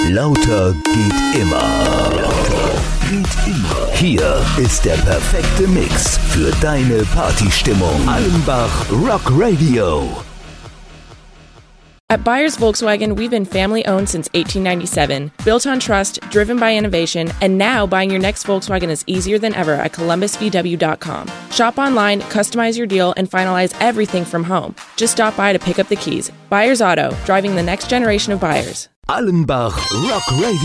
Lauter geht immer. Hier ist der perfekte Mix für deine Partystimmung. Allenbach Rock Radio. At Byers Volkswagen, we've been family-owned since 1897, built on trust, driven by innovation, and now buying your next Volkswagen is easier than ever at columbusvw.com. Shop online, customize your deal, and finalize everything from home. Just stop by to pick up the keys. Byers Auto, driving the next generation of buyers. Allenbach Rock Radio.